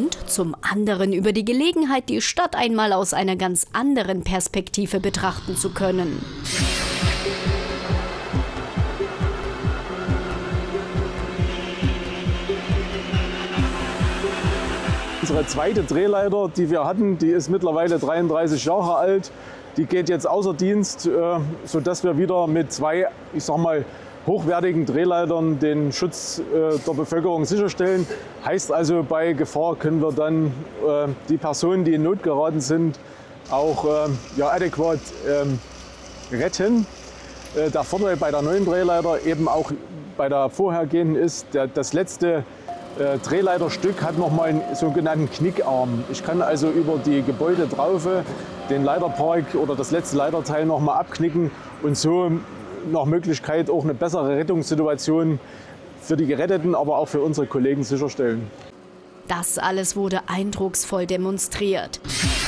und zum anderen über die Gelegenheit, die Stadt einmal aus einer ganz anderen Perspektive betrachten zu können. Unsere zweite Drehleiter, die wir hatten, die ist mittlerweile 33 Jahre alt. Die geht jetzt außer Dienst, sodass wir wieder mit zwei, ich sag mal, hochwertigen Drehleitern den Schutz der Bevölkerung sicherstellen. Heißt also, bei Gefahr können wir dann die Personen, die in Not geraten sind, auch adäquat retten. Der Vorteil bei der neuen Drehleiter, eben auch bei der vorhergehenden, ist, das letzte Drehleiterstück hat nochmal einen sogenannten Knickarm. Ich kann also über die Gebäude drauf den Leiterpark oder das letzte Leiterteil nochmal abknicken und so nach Möglichkeit auch eine bessere Rettungssituation für die Geretteten, aber auch für unsere Kollegen sicherstellen. Das alles wurde eindrucksvoll demonstriert.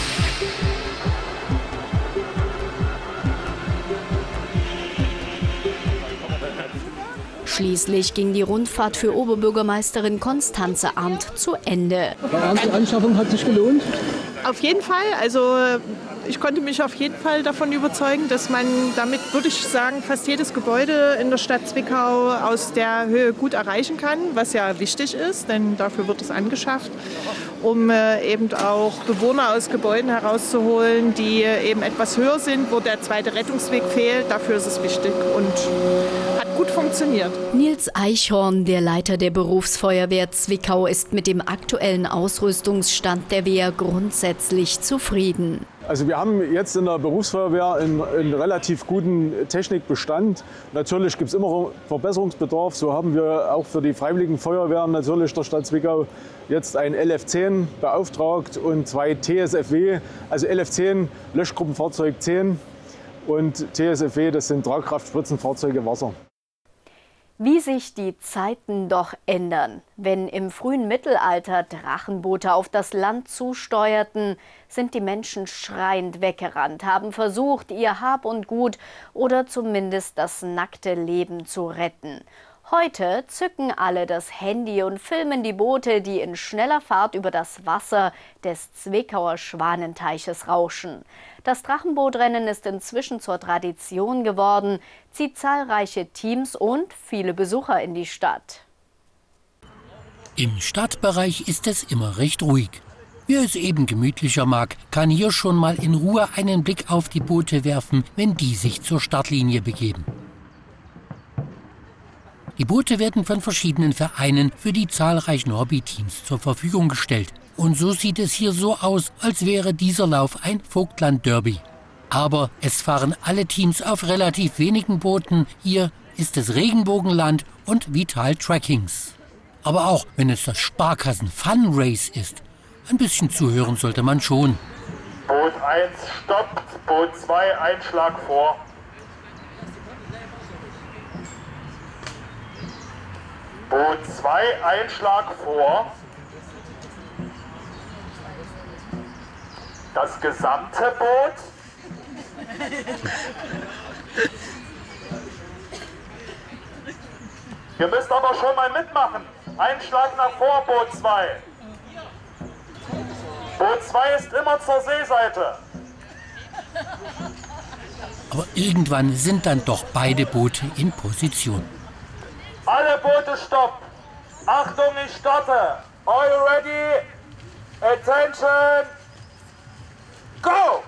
Schließlich ging die Rundfahrt für Oberbürgermeisterin Konstanze Arndt zu Ende. Die Anschaffung hat sich gelohnt? Auf jeden Fall. Also ich konnte mich auf jeden Fall davon überzeugen, dass man damit, würde ich sagen, fast jedes Gebäude in der Stadt Zwickau aus der Höhe gut erreichen kann, was ja wichtig ist, denn dafür wird es angeschafft, um eben auch Bewohner aus Gebäuden herauszuholen, die eben etwas höher sind, wo der zweite Rettungsweg fehlt. Dafür ist es wichtig und hat gut funktioniert. Nils Eichhorn, der Leiter der Berufsfeuerwehr Zwickau, ist mit dem aktuellen Ausrüstungsstand der Wehr grundsätzlich zufrieden. Also wir haben jetzt in der Berufsfeuerwehr einen relativ guten Technikbestand. Natürlich gibt es immer Verbesserungsbedarf. So haben wir auch für die Freiwilligen Feuerwehren natürlich der Stadt Zwickau jetzt ein LF10 beauftragt und zwei TSFW, also LF10 Löschgruppenfahrzeug 10 und TSFW, das sind Tragkraftspritzenfahrzeuge Wasser. Wie sich die Zeiten doch ändern. Wenn im frühen Mittelalter Drachenboote auf das Land zusteuerten, sind die Menschen schreiend weggerannt, haben versucht, ihr Hab und Gut oder zumindest das nackte Leben zu retten. Heute zücken alle das Handy und filmen die Boote, die in schneller Fahrt über das Wasser des Zwickauer Schwanenteiches rauschen. Das Drachenbootrennen ist inzwischen zur Tradition geworden, zieht zahlreiche Teams und viele Besucher in die Stadt. Im Stadtbereich ist es immer recht ruhig. Wer es eben gemütlicher mag, kann hier schon mal in Ruhe einen Blick auf die Boote werfen, wenn die sich zur Startlinie begeben. Die Boote werden von verschiedenen Vereinen für die zahlreichen Hobbyteams zur Verfügung gestellt. Und so sieht es hier so aus, als wäre dieser Lauf ein Vogtland-Derby. Aber es fahren alle Teams auf relativ wenigen Booten. Hier ist es Regenbogenland und Vital Trackings. Aber auch wenn es das Sparkassen-Fun-Race ist, ein bisschen zuhören sollte man schon. Boot 1 stoppt, Boot 2 Einschlag vor. Boot 2 Einschlag vor. Das gesamte Boot. Ihr müsst aber schon mal mitmachen. Einschlag nach vor, Boot 2. Boot 2 ist immer zur Seeseite. Aber irgendwann sind dann doch beide Boote in Position. Alle Boote stopp. Achtung, ich starte. Are you ready? Attention. Go!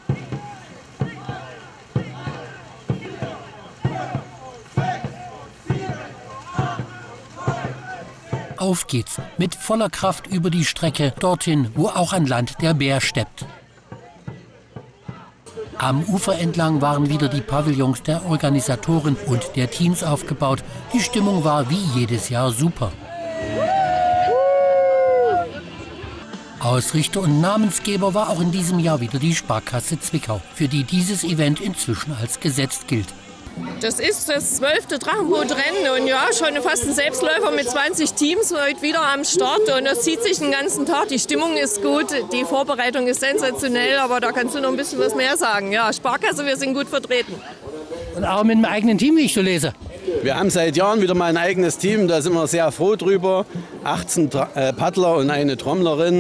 Auf geht's mit voller Kraft über die Strecke, dorthin, wo auch an Land der Bär steppt. Am Ufer entlang waren wieder die Pavillons der Organisatoren und der Teams aufgebaut. Die Stimmung war wie jedes Jahr super. Ausrichter und Namensgeber war auch in diesem Jahr wieder die Sparkasse Zwickau, für die dieses Event inzwischen als gesetzt gilt. Das ist das 12. Drachenbootrennen und ja, schon fast ein Selbstläufer mit 20 Teams heute wieder am Start und das zieht sich den ganzen Tag. Die Stimmung ist gut, die Vorbereitung ist sensationell, aber da kannst du noch ein bisschen was mehr sagen. Ja, Sparkasse, wir sind gut vertreten. Und auch mit einem eigenen Team, wie ich so lese. Wir haben seit Jahren wieder mal ein eigenes Team, da sind wir sehr froh drüber. 18 Paddler und eine Trommlerin.